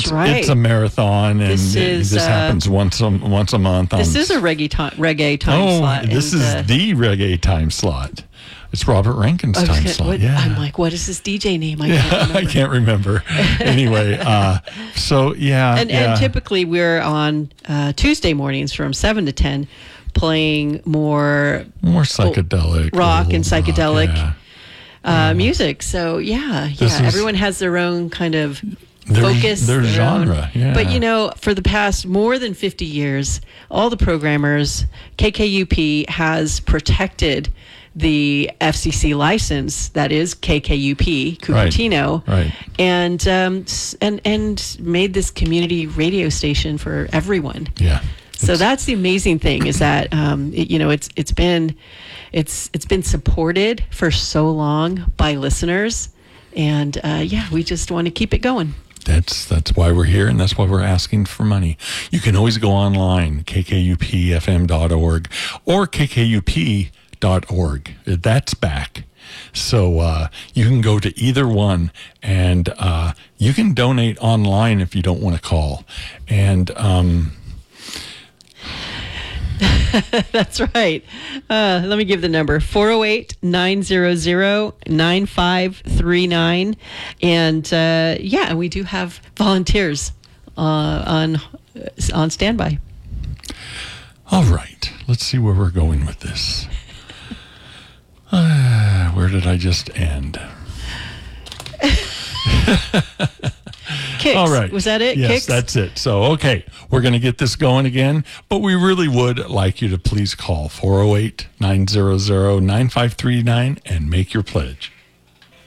That's right. It's a marathon, and this happens once a month. This is a reggae time slot. This is the reggae time slot. It's Robert Rankin's time slot. I'm like, what is this DJ name? I can't remember. Anyway, And typically we're on Tuesday mornings from 7 to 10 playing more psychedelic rock and psychedelic music. So everyone has their own kind of focus, their genre. But for the past more than 50 years, all the programmers, KKUP has protected the FCC license, that is KKUP Cupertino, and made this community radio station for everyone. Yeah. So that's the amazing thing, is that it's been supported for so long by listeners, and we just want to keep it going. That's why we're here, and that's why we're asking for money. You can always go online, kkupfm.org or kkUP.org. That's back. So you can go to either one, and you can donate online if you don't want to call. And that's right. Let me give the number, 408-900-9539. And we do have volunteers on standby. All right. Let's see where we're going with this. Where did I just end? Kicks. All right. Was that it? Yes, Kicks? That's it. So, okay, we're going to get this going again, but we really would like you to please call 408-900-9539 and make your pledge.